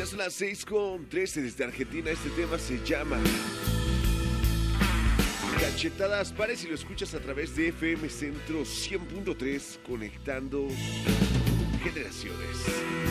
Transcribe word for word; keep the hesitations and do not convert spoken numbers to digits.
Ya son las seis con trece desde Argentina. Este tema se llama Cachetadas Pares y lo escuchas a través de F M Centro cien punto tres, conectando generaciones.